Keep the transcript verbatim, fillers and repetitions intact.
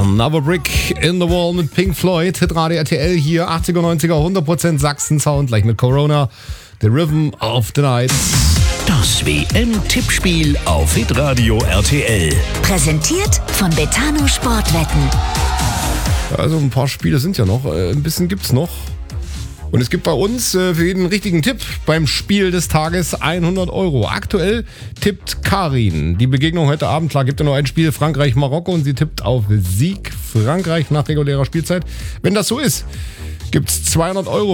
Another Brick in the Wall mit Pink Floyd. Hitradio R T L hier, achtziger, neunziger, hundert Prozent Sachsen-Sound, gleich mit Corona. The Rhythm of the Night. Das W M-Tippspiel auf Hitradio R T L. Präsentiert von Betano Sportwetten. Also ein paar Spiele sind ja noch, ein bisschen gibt's noch. Und es gibt bei uns äh, für jeden richtigen Tipp beim Spiel des Tages hundert Euro. Aktuell tippt Karin. Die Begegnung heute Abend, klar, gibt ja nur ein Spiel, Frankreich-Marokko, und sie tippt auf Sieg Frankreich nach regulärer Spielzeit. Wenn das so ist, gibt's zweihundert Euro